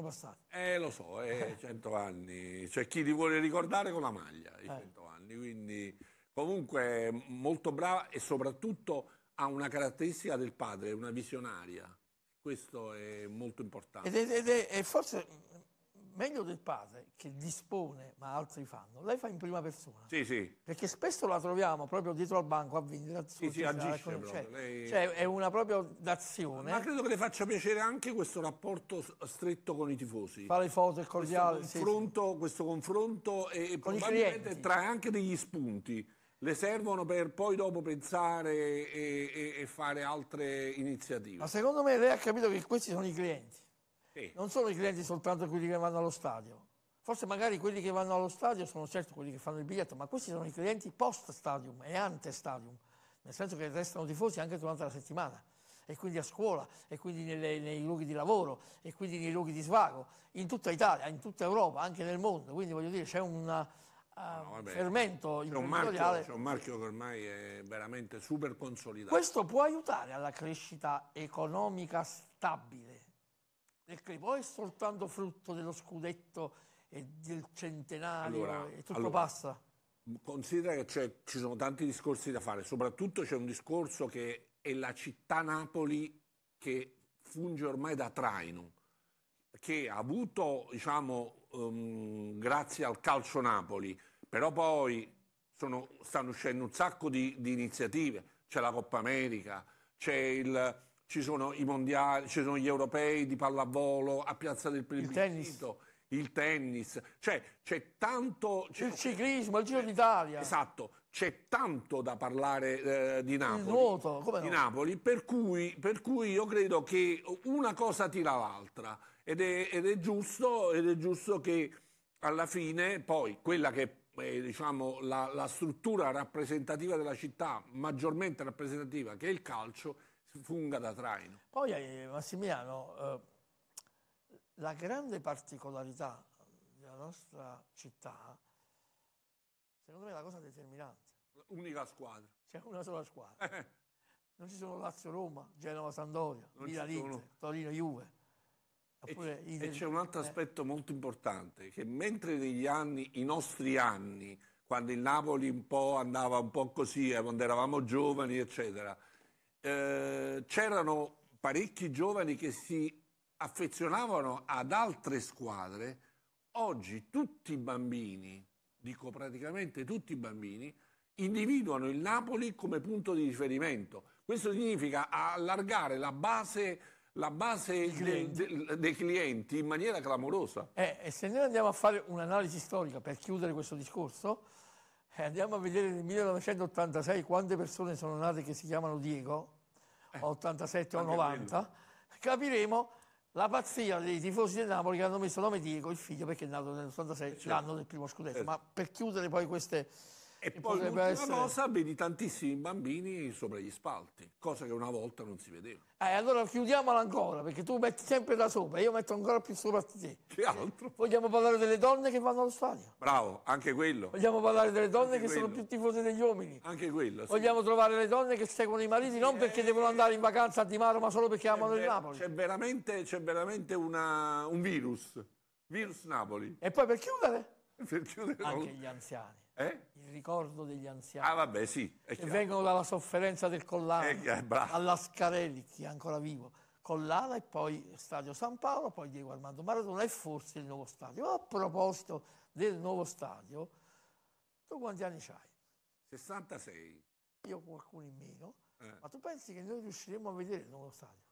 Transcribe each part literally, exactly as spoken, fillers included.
passati. Eh, lo so, è cento anni. C'è chi li vuole ricordare con la maglia, i cento anni. Quindi, comunque, molto brava e soprattutto ha una caratteristica del padre, una visionaria. Questo è molto importante. Ed è, ed è, è forse meglio del padre che dispone, ma altri fanno. Lei fa in prima persona. Sì, sì. Perché spesso la troviamo proprio dietro al banco a vendere. Sì, sì, agisce proprio. Cioè, Lei... cioè è una proprio d'azione. Ma credo che le faccia piacere anche questo rapporto stretto con i tifosi. Fa le foto, è cordiale. Questo confronto, sì, sì. questo confronto e con probabilmente trae anche degli spunti. Le servono per poi dopo pensare e, e, e fare altre iniziative. Ma secondo me lei ha capito che questi sono i clienti. Sì. Non sono i clienti soltanto quelli che vanno allo stadio. Forse magari quelli che vanno allo stadio sono certo quelli che fanno il biglietto, ma questi sono i clienti post-stadium e ante-stadium, nel senso che restano tifosi anche durante la settimana, e quindi a scuola, e quindi nelle, nei luoghi di lavoro, e quindi nei luoghi di svago, in tutta Italia, in tutta Europa, anche nel mondo. Quindi voglio dire, c'è un uh, no, fermento imprenditoriale. C'è un marchio che ormai è veramente super consolidato. Questo può aiutare alla crescita economica stabile del club, o è soltanto frutto dello scudetto e del centenario allora, e tutto allora, passa? Considera che ci sono tanti discorsi da fare, soprattutto c'è un discorso che è la città Napoli che funge ormai da traino, che ha avuto, diciamo, um, grazie al calcio Napoli, però poi sono, stanno uscendo un sacco di, di iniziative, c'è la Coppa America, c'è il... Ci sono i mondiali, ci sono gli europei di pallavolo a Piazza del Plebiscito, il tennis, cioè c'è tanto... Il ciclismo, il Giro d'Italia. Esatto, c'è tanto da parlare eh, di Napoli, il nuoto, come no? di Napoli per, cui, per cui io credo che una cosa tira l'altra ed è, ed è giusto, ed è giusto che alla fine poi quella che è diciamo, la, la struttura rappresentativa della città, maggiormente rappresentativa, che è il calcio, funga da traino. Poi eh, Massimiliano, eh, la grande particolarità della nostra città, secondo me è la cosa determinante. Unica squadra. C'è una sola squadra. Non ci sono Lazio-Roma, Genova-Sampdoria, Milan-Inter, Torino-Juve. E, e c'è un altro aspetto eh. molto importante, che mentre negli anni, i nostri anni, quando il Napoli un po' andava un po' così, eh, quando eravamo giovani, eccetera, Eh, c'erano parecchi giovani che si affezionavano ad altre squadre. Oggi tutti i bambini, dico praticamente tutti i bambini, individuano il Napoli come punto di riferimento. Questo significa allargare la base, la base dei, dei, dei clienti in maniera clamorosa. Eh, e se noi andiamo a fare un'analisi storica per chiudere questo discorso, Eh, andiamo a vedere nel millenovecentottantasei quante persone sono nate che si chiamano Diego, eh, ottantasette o novanta, quello. Capiremo la pazzia dei tifosi del Napoli che hanno messo nome Diego, il figlio, perché è nato nell'ottantasei, certo. L'anno del primo scudetto. Certo. Ma per chiudere poi queste... E poi l'ultima essere... cosa, vedi tantissimi bambini sopra gli spalti, cosa che una volta non si vedeva. Eh, allora chiudiamola ancora, perché tu metti sempre da sopra, io metto ancora più sopra di te. Che altro? Vogliamo parlare delle donne che vanno allo stadio? Bravo, anche quello. Vogliamo parlare delle donne anche che quello. sono più tifose degli uomini? Anche quello, sì. Vogliamo trovare le donne che seguono i mariti, non perché devono andare in vacanza a Di Maro, ma solo perché amano il Napoli. C'è veramente, c'è veramente una, un virus, virus Napoli. E poi per chiudere? Per chiudere anche gli anziani. Eh? Il ricordo degli anziani. Ah, vabbè, sì. Che vengono dalla sofferenza del Collana, eh, alla Scarelli, che è ancora vivo. Collana e poi Stadio San Paolo, poi Diego Armando Maradona e forse il nuovo stadio. A proposito del nuovo stadio, tu quanti anni c'hai? sessantasei. Io qualcuno in meno. Eh. Ma tu pensi che noi riusciremo a vedere il nuovo stadio?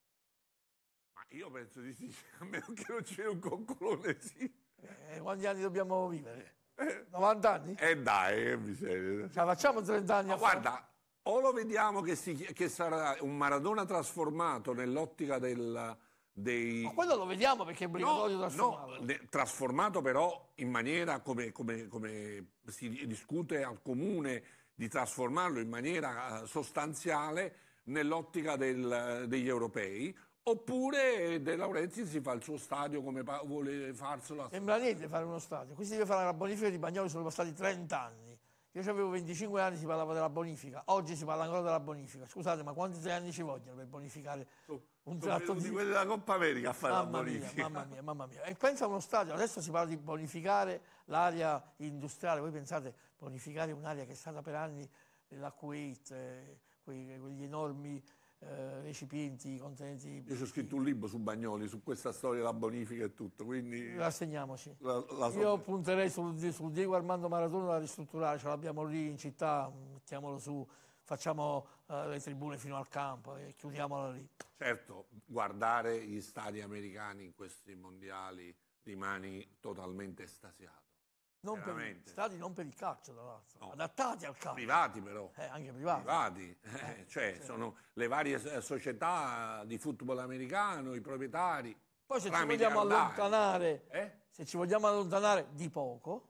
Ma io penso di sì, a meno che non c'è un coccolone, sì. Eh, quanti anni dobbiamo vivere? novanta anni? Eh dai, che miseria. Cioè, facciamo trenta anni Ma a guarda, fare. o lo vediamo che, si, che sarà un Maradona trasformato nell'ottica del, dei... Ma quello lo vediamo perché è obbligatorio no, trasformarlo. No, ne, trasformato però in maniera come, come, come si discute al comune di trasformarlo in maniera sostanziale nell'ottica del, degli europei. Oppure De Laurentiis si fa il suo stadio come vuole farselo. Sembra niente fare uno stadio. Qui si deve fare la bonifica di Bagnoli, sono passati trenta anni. Io avevo venticinque anni, si parlava della bonifica, oggi si parla ancora della bonifica. Scusate, ma quanti tre anni ci vogliono per bonificare un tratto di... quelli della Coppa America a fare mamma la bonifica? Mia, mamma mia, mamma mia. E pensa a uno stadio, adesso si parla di bonificare l'area industriale, voi pensate, bonificare un'area che è stata per anni la Kuwait, eh, quei, quegli enormi eh, recipienti contenenti... Io ci ho scritto un libro su Bagnoli, su questa storia della bonifica e tutto, quindi... Rassegniamoci. La, la so. Io punterei sul, sul Diego Armando Maradona da ristrutturare, ce l'abbiamo lì in città, mettiamolo su, facciamo uh, le tribune fino al campo e chiudiamola lì. Certo, guardare gli stadi americani in questi mondiali rimani totalmente estasiato. Non per i, stadi non per il calcio, tra l'altro, no. Adattati al calcio. Privati però. Eh, anche privati. Privati, eh, cioè sì. Sono le varie società di football americano, i proprietari. Poi se ci vogliamo allontanare, eh? se ci vogliamo allontanare di poco,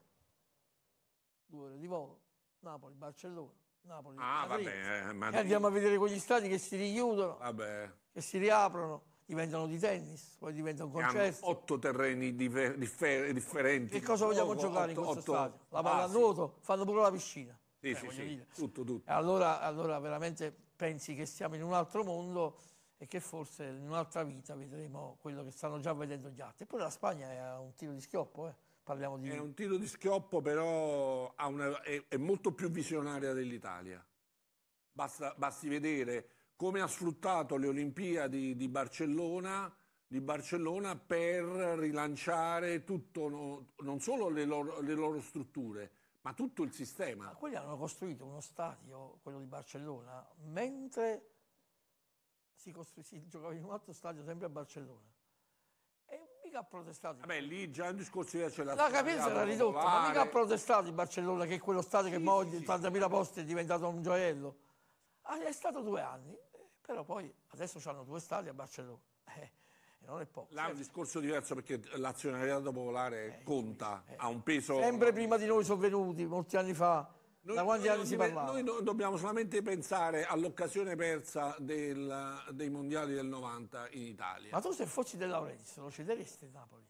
due ore di volo, Napoli, Barcellona, Napoli, ah, Madrid, vabbè, eh, Madrid. E andiamo a vedere quegli stadi che si richiudono, vabbè. che si riaprono. Diventano di tennis, poi diventa un concerto. Otto terreni differ differenti. Che cosa vogliamo otto, giocare otto, in questo otto, stadio? La pallanuoto, fanno pure la piscina. Sì, eh, sì, sì. Dire. Tutto, tutto. E allora, allora veramente pensi che siamo in un altro mondo e che forse in un'altra vita vedremo quello che stanno già vedendo gli altri. E poi la Spagna è un tiro di schioppo, eh. Parliamo di... È un tiro di schioppo, però ha una, è, è molto più visionaria dell'Italia. Basta, basti vedere come ha sfruttato le Olimpiadi di Barcellona, di Barcellona per rilanciare tutto, no, non solo le loro, le loro strutture, ma tutto il sistema. Ma quelli hanno costruito uno stadio, quello di Barcellona, mentre si, si giocava in un altro stadio sempre a Barcellona. E mica ha protestato. Vabbè, lì già un discorso c'è la La capienza era ridotta, ma mica ha protestato il Barcellona, che è quello stadio sì, che oggi sì, ottantamila sì. posti è diventato un gioiello. Ah, è stato due anni, però poi adesso hanno due stadi a Barcellona. Eh, e non è poco. Là è un discorso diverso perché l'azionariato popolare eh, conta, eh, ha un peso... Sempre prima di noi sono venuti, molti anni fa. Noi, da quanti noi, anni si parlava? Noi no, dobbiamo solamente pensare all'occasione persa del, dei mondiali del novanta in Italia. Ma tu se fossi De Laurentiis lo cederesti il Napoli?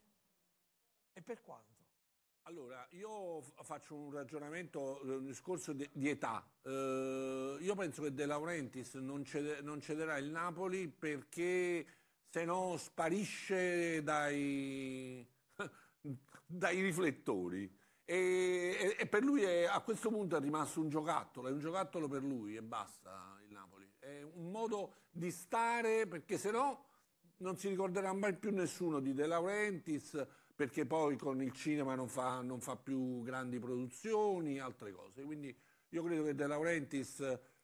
E per quanto? Allora, io faccio un ragionamento, un discorso di, di età. Eh, io penso che De Laurentiis non, cede, non cederà il Napoli perché se no sparisce dai, dai riflettori. E, e, e per lui è, a questo punto è rimasto un giocattolo, è un giocattolo per lui e basta il Napoli. È un modo di stare perché se no non si ricorderà mai più nessuno di De Laurentiis, perché poi con il cinema non fa, non fa più grandi produzioni, altre cose. Quindi io credo che De Laurentiis...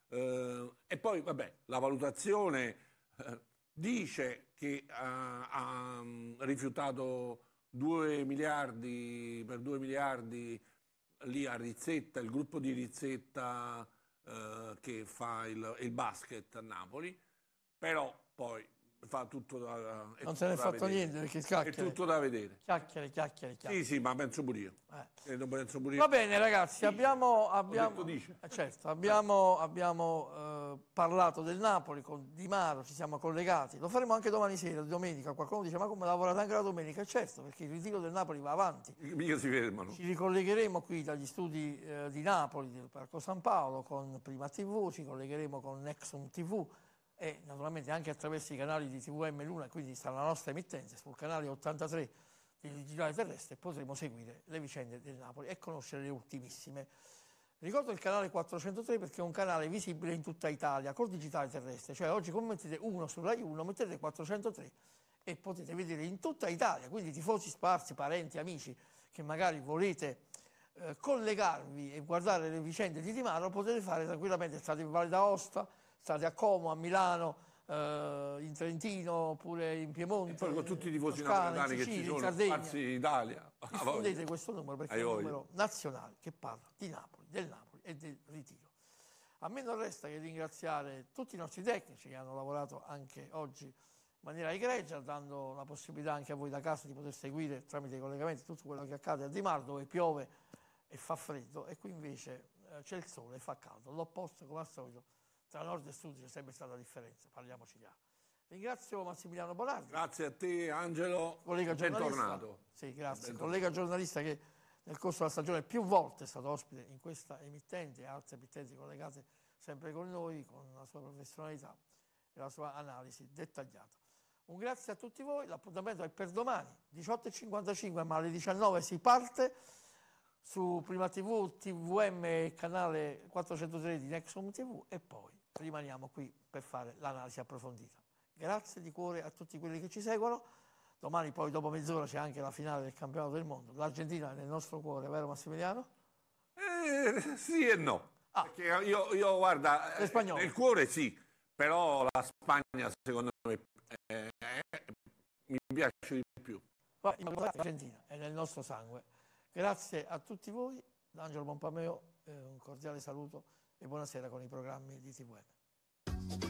Eh, e poi, vabbè, la valutazione eh, dice che ha, ha rifiutato due miliardi, per due miliardi lì a Rizzetta, il gruppo di Rizzetta eh, che fa il, il basket a Napoli, però poi... fa tutto da, non se ne è fatto vedere. Niente perché chiacchiere. È tutto da vedere. Chiacchiere, chiacchiere, chiacchiere. Sì, sì, ma penso pure io. Eh. Penso pure io. Va bene ragazzi, abbiamo, abbiamo, dice. Eh, certo, abbiamo, abbiamo eh, parlato del Napoli con Di Maro, ci siamo collegati. Lo faremo anche domani sera, domenica. Qualcuno dice ma come lavorate anche la domenica? Certo, perché il ritiro del Napoli va avanti. Mica si fermano. Ci ricollegheremo qui dagli studi eh, di Napoli, del Parco San Paolo, con Prima tivù, ci collegheremo con Nexum tivù. E naturalmente anche attraverso i canali di T V M Luna, quindi sta la nostra emittenza, sul canale ottantatré di Digitale Terrestre, potremo seguire le vicende del Napoli e conoscere le ultimissime. Ricordo il canale quattrocentotré perché è un canale visibile in tutta Italia col Digitale Terrestre, cioè oggi come mettete uno su Rai uno, mettete quattrocentotré e potete vedere in tutta Italia, quindi tifosi sparsi, parenti, amici che magari volete eh, collegarvi e guardare le vicende di Di Maro, potete fare tranquillamente, state in Valle d'Aosta, state a Como, a Milano, eh, in Trentino, oppure in Piemonte. E poi con tutti i tifosi Toscana, napoletani che ci sono, sparsi in Italia. Diffondete questo numero perché è un numero nazionale che parla di Napoli, del Napoli e del ritiro. A me non resta che ringraziare tutti i nostri tecnici che hanno lavorato anche oggi in maniera egregia, dando la possibilità anche a voi da casa di poter seguire tramite i collegamenti tutto quello che accade a Di Maro, dove piove e fa freddo, e qui invece eh, c'è il sole e fa caldo. L'opposto, come al solito, tra nord e sud c'è sempre stata la differenza, parliamoci chiaro. Ringrazio Massimiliano Bonardi. Grazie a te Angelo, collega bentornato. Sì, grazie. Bentornato. Collega giornalista che nel corso della stagione più volte è stato ospite in questa emittente e altre emittenti collegate sempre con noi, con la sua professionalità e la sua analisi dettagliata. Un grazie a tutti voi, l'appuntamento è per domani, diciotto e cinquantacinque, ma alle diciannove si parte su Prima tivù, T V M e canale quattrocentotre di Nexum tivù e poi rimaniamo qui per fare l'analisi approfondita. Grazie di cuore a tutti quelli che ci seguono. Domani poi dopo mezz'ora c'è anche la finale del campionato del mondo. L'Argentina è nel nostro cuore, vero Massimiliano? Eh, sì e no. Ah. Perché io, io guarda, nel cuore sì, però la Spagna secondo me eh, eh, mi piace di più. L'Argentina è nel nostro sangue. Grazie a tutti voi, da Angelo Pompameo, eh, un cordiale saluto e buonasera con i programmi di T V M.